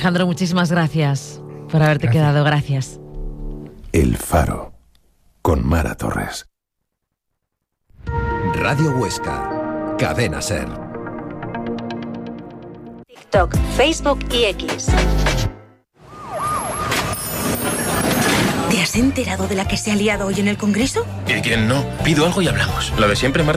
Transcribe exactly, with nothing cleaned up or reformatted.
Alejandro, muchísimas gracias por haberte gracias. quedado. Gracias. El Faro, con Mara Torres. Radio Huesca, Cadena Ser. TikTok, Facebook y X. ¿Te has enterado de la que se ha liado hoy en el Congreso? ¿Y quién no? Pido algo y hablamos. Lo de siempre, Marta.